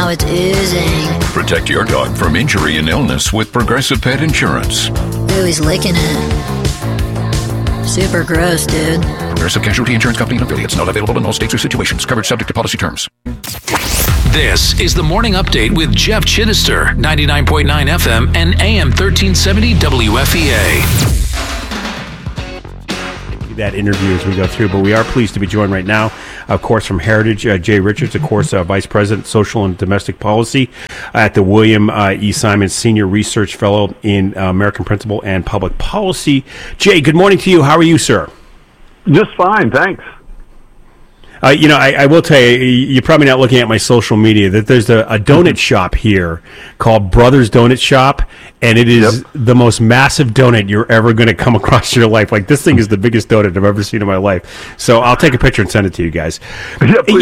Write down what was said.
now it's oozing. Protect your dog from injury and illness with Progressive Pet Insurance. Ooh, he's licking it. Super gross, dude. Progressive Casualty Insurance Company and affiliates. Not available in all states or situations. Coverage subject to policy terms. This is the Morning Update with Jeff Chittister, 99.9 FM and AM 1370 WFEA. That interview as we go through, but we are pleased to be joined right now, of course, from Heritage, Jay Richards, of course, Vice President, Social and Domestic Policy at the William E. Simon Senior Research Fellow in American Principle and Public Policy. Jay, good morning to you. How are you, sir? Just fine, thanks. I will tell you, you're probably not looking at my social media, that there's a donut shop here called Brothers Donut Shop, and it is the most massive donut you're ever going to come across in your life. Like, this thing is the biggest donut I've ever seen in my life. So I'll take a picture and send it to you guys. Yeah, please